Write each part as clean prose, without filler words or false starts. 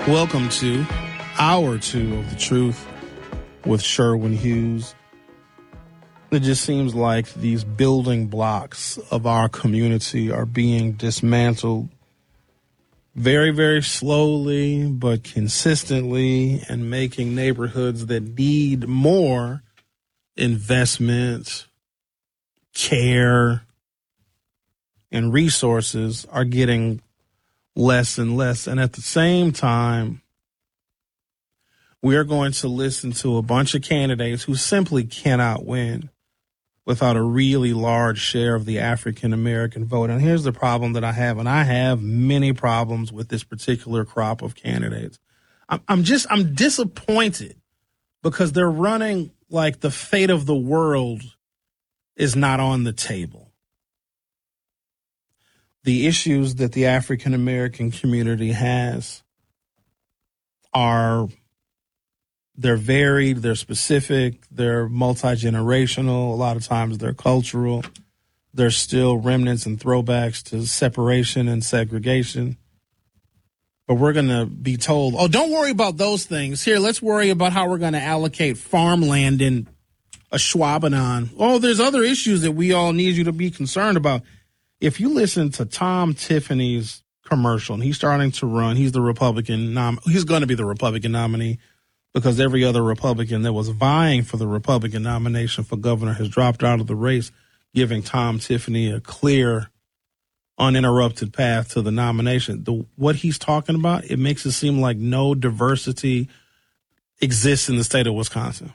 Welcome to Hour 2 of The Truth with Sherwin Hughes. It just seems like these building blocks of our community are being dismantled very, very slowly but consistently, and making neighborhoods that need more investment, care, and resources are getting less and less. And at the same time, we are going to listen to a bunch of candidates who simply cannot win without a really large share of the African American vote. And here's the problem that I have, and I have many problems with this particular crop of candidates. I'm disappointed because they're running like the fate of the world is not on the table. The issues that the African American community has they're varied, they're specific, they're multi-generational, a lot of times they're cultural. There's still remnants and throwbacks to separation and segregation. But we're going to be told, oh, don't worry about those things. Here, let's worry about how we're going to allocate farmland in Ashwaubenon. Oh, there's other issues that we all need you to be concerned about. If you listen to Tom Tiffany's commercial, and he's starting to run, he's the Republican he's going to be the Republican nominee, because every other Republican that was vying for the Republican nomination for governor has dropped out of the race, giving Tom Tiffany a clear, uninterrupted path to the nomination. What he's talking about, it makes it seem like no diversity exists in the state of Wisconsin.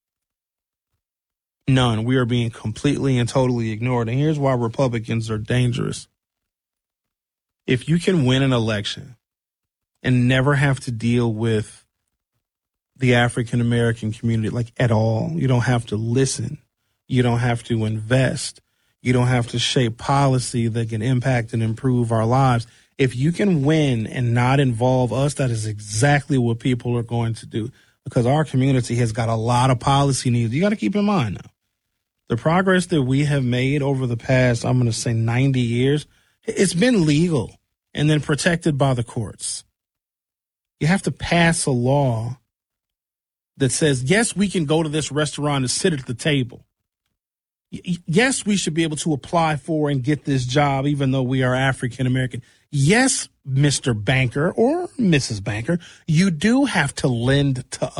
None. We are being completely and totally ignored. And here's why Republicans are dangerous. If you can win an election and never have to deal with the African American community, like at all, you don't have to listen. You don't have to invest. You don't have to shape policy that can impact and improve our lives. If you can win and not involve us, that is exactly what people are going to do, because our community has got a lot of policy needs. You got to keep in mind now, the progress that we have made over the past, I'm going to say 90 years, it's been legal and then protected by the courts. You have to pass a law that says, yes, we can go to this restaurant and sit at the table. Yes, we should be able to apply for and get this job, even though we are African American. Yes, Mr. Banker or Mrs. Banker, you do have to lend to